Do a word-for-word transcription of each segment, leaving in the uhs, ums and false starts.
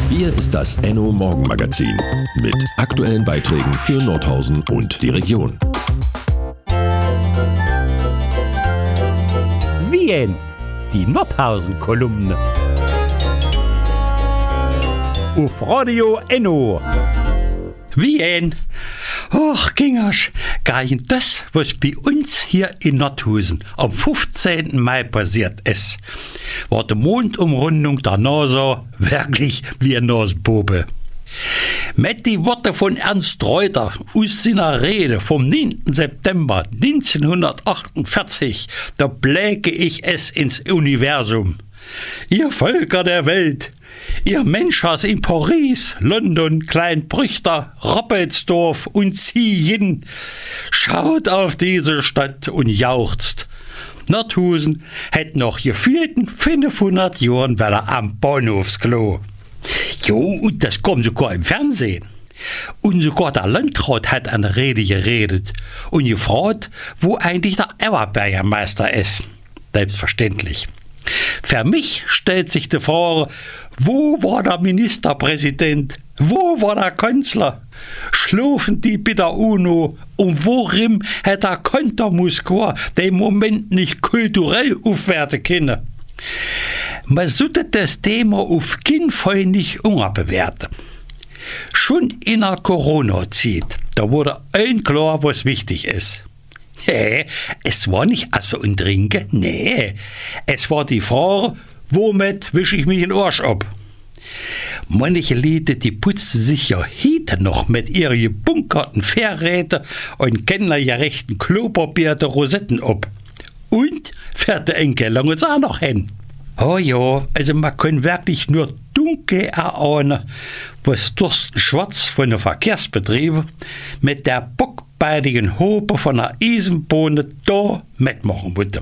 Hier ist das Enno Morgenmagazin mit aktuellen Beiträgen für Nordhausen und die Region. Wien, die Nordhausen-Kolumne. Auf Radio Enno. Wien. Och, Gingersch, gein das, was bei uns hier in Nordhausen am fünfzehnten Mai passiert ist, war die Mondumrundung der NASA wirklich wie ein Nasbobe. Mit die Worte von Ernst Reuter aus seiner Rede vom neunten September neunzehnhundertachtundvierzig, da bläge ich es ins Universum. Ihr Völker der Welt, ihr Menschers in Paris, London, Kleinbrüchter, Roppelsdorf und Ziehin, schaut auf diese Stadt und jauchzt. Nordhausen hätt noch gefühlten fünfhundert Jahren wieder am Bahnhofsklo. Jo, und das kommt sogar im Fernsehen. Und sogar der Landrat hat eine Rede geredet und gefragt, wo eigentlich der Oberbürgermeister ist. Selbstverständlich. Für mich stellt sich die Frage, wo war der Ministerpräsident? Wo war der Kanzler? Schlafen die bei der UNO? Und worin hat der Konter Moskau den Moment nicht kulturell aufwerten können? Man sollte das Thema auf keinen Fall nicht unterbewerten. Schon in der Corona-Zeit, da wurde allen klar, was wichtig ist. Nee, es war nicht Essen und Trinken, nee, es war die Frage, womit wische ich mich den Arsch ab? Manche Leute, die putzten sich ja heute noch mit ihren gebunkerten Fährräten und kennergerechten Klopapier der Rosetten ab. Und fährt der Enkel lang uns auch noch hin. Oh ja, also man kann wirklich nur dunkel erahnen, was Thorsten Schwarz von den Verkehrsbetrieben mit der bockbeinigen Hope von der Eisenbahn da mitmachen wollte.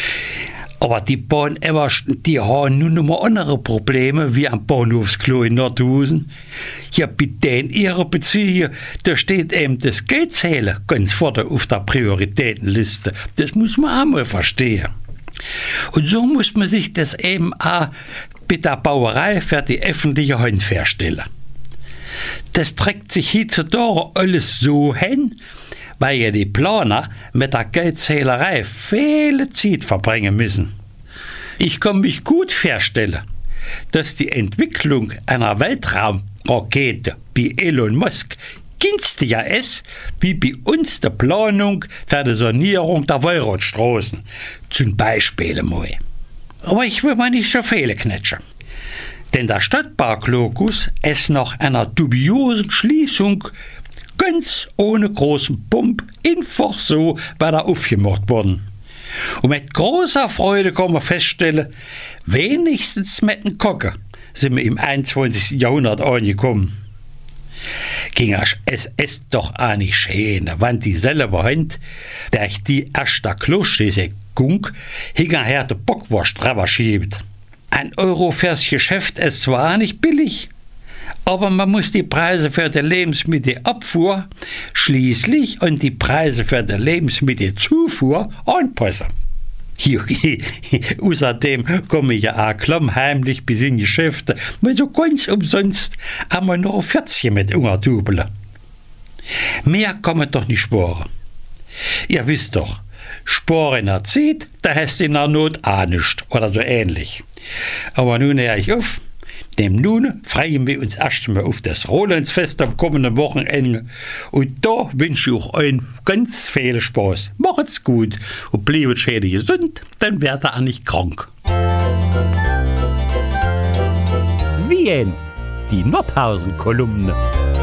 Aber die Bahnewersten, die haben nun noch mal andere Probleme wie am Bahnhofsklo in Nordhausen. Ja, bei denen ihrer Bezüge, da steht eben das Geldzählen ganz vorne auf der Prioritätenliste. Das muss man auch mal verstehen. Und so muss man sich das eben auch bei der Bauerei für die öffentliche Hand vorstellen. Das trägt sich heutzutage alles so hin, weil ja die Planer mit der Geldzählerei viele Zeit verbringen müssen. Ich kann mich gut vorstellen, dass die Entwicklung einer Weltraumrakete bei Elon Musk günstiger ist, wie bei uns die Planung für die Sanierung der Wallradstraßen. Zum Beispiel mal. Aber ich will mal nicht so viele knetschen. Denn der Stadtpark Locus ist nach einer dubiosen Schließung ganz ohne großen Pump einfach so weiter aufgemacht worden. Und mit großer Freude kann man feststellen, wenigstens mit dem Kocken sind wir im einundzwanzigsten Jahrhundert angekommen. Gingersch, es ist doch auch nicht schön, wenn die selber Hand, der ich die erste Kloschüsse gunk, hinterher die Bockwurst drüber schiebt. Ein Euro fürs Geschäft ist zwar nicht billig, aber man muss die Preise für die Lebensmittelabfuhr schließlich und die Preise für die Lebensmittelzufuhr anpassen. Außerdem komme ich ja auch klammheimlich bis in Geschäfte, weil so ganz umsonst haben wir noch vierzig mit Ungertubeln. Mehr kann man doch nicht sparen. Ihr wisst doch, sparen in der Zeit, da hast du in der Not auch nichts oder so ähnlich. Aber nun höre ich auf. Dem nun freuen wir uns erst mal auf das Rolandsfest am kommenden Wochenende. Und da wünsche ich euch allen ganz viel Spaß. Macht's gut und bleibt schön gesund, dann werdet ihr auch nicht krank. Wien, die Nordhausen-Kolumne.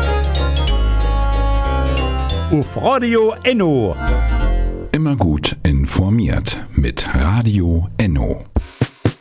Auf Radio Enno. Immer gut informiert mit Radio Enno.